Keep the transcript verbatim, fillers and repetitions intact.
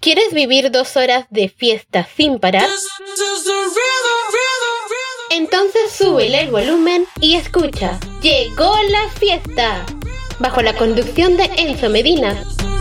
¿Quieres vivir dos horas de fiesta sin parar? Entonces súbele el volumen y escucha. ¡Llegó la fiesta! Bajo la conducción de Enzo Medina.